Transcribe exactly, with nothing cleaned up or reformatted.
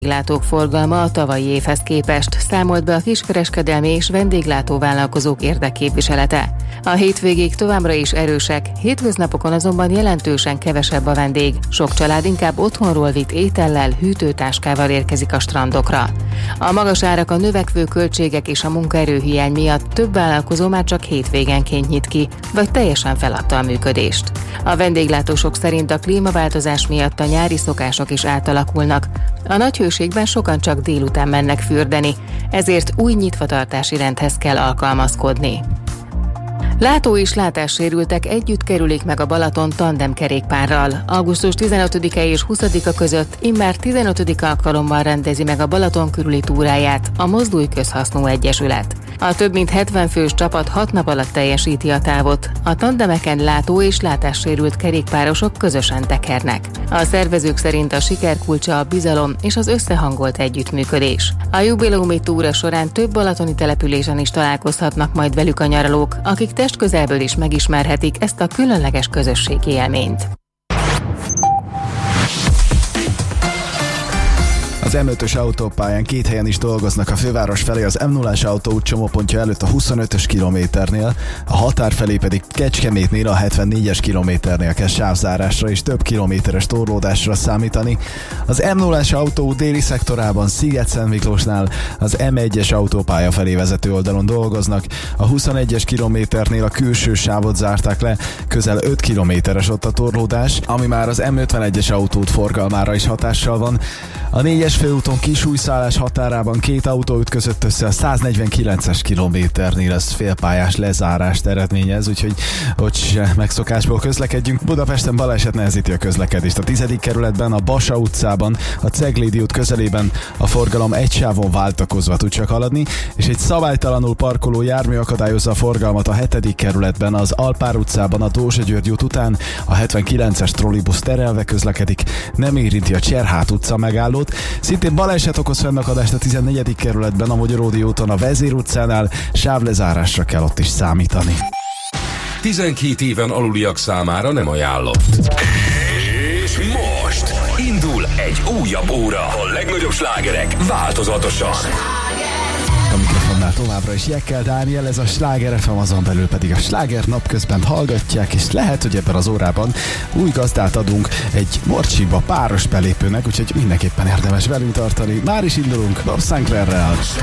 Vendéglátók forgalma a tavalyi évhez képest, számolt be a kiskereskedelmi és vendéglátóvállalkozók érdekképviselete. A hétvégék továbbra is erősek, hétköznapokon azonban jelentősen kevesebb a vendég. Sok család inkább otthonról vitt étellel, hűtőtáskával érkezik a strandokra. A magas árak, a növekvő költségek és a munkaerőhiány miatt több vállalkozó már csak hétvégenként nyit ki, vagy teljesen feladta a működést. A vendéglátósok szerint a klímaváltozás miatt a nyári szokások is átalakulnak. A nagy hőségben sokan csak délután mennek fürdeni, ezért új nyitvatartási rendhez kell alkalmazkodni. Látó és látássérültek együtt kerülik meg a Balaton tandemkerékpárral. augusztus tizenötödike és huszadika között immár tizenötödik alkalommal rendezi meg a Balaton körüli túráját a Mozdulj Közhasznú Egyesület. A több mint hetven fős csapat hat nap alatt teljesíti a távot. A tandemeken látó és látássérült kerékpárosok közösen tekernek. A szervezők szerint a siker kulcsa a bizalom és az összehangolt együttműködés. A jubileumi túra során több balatoni településen is találkozhatnak majd velük a nyaralók, akik testközelből is megismerhetik ezt a különleges közösségi élményt. Az em ötös autópályán két helyen is dolgoznak a főváros felé, az em nullás autóút csomópontja előtt a huszonötös kilométernél, a határ felé pedig Kecskemétnél a hetvennégyes kilométernél kell sávzárásra és több kilométeres torlódásra számítani. Az em nullás autóút déli szektorában Sziget-Szent Miklósnál az em egyes autópálya felé vezető oldalon dolgoznak, a huszonegyes kilométernél a külső sávot zárták le, közel öt kilométeres ott a torlódás, ami már az em ötvenegyes autóút forgalmára is hatással van. A négyes főúton Kisújszállás határában két autó ütközött össze, a száznegyvenkilences kilométernél ez félpályás lezárást eredményez, úgyhogy ott se megszokásból közlekedjünk. Budapesten baleset nehezíti a közlekedést. A tizedik kerületben, a Basa utcában, a Ceglédi út közelében a forgalom egy sávon váltakozva tud csak haladni, és egy szabálytalanul parkoló jármű akadályozza a forgalmat a hetedik kerületben, az Alpár utcában, a Dózsa György út után, a hetvenkilences trollibusz terelve közlekedik, nem érinti a Cserhát utca megállót. Szintén baleset okoz fennakadást a tizennegyedik kerületben, a Magyaródi úton, a Vezér utcánál, sávlezárásra kell ott is számítani. tizenkét éven aluliak számára nem ajánlott. És most indul egy újabb óra. A legnagyobb slágerek változatosan. A mikrofonnál továbbra is Jekkel Dániel, ez a Sláger ef em, azon belül pedig a Sláger napközben hallgatják, és lehet, hogy ebben az órában új gazdát adunk egy Morcsikba páros belépőnek, úgyhogy mindenképpen érdemes velünk tartani. Már is indulunk Bob Sinclairrel.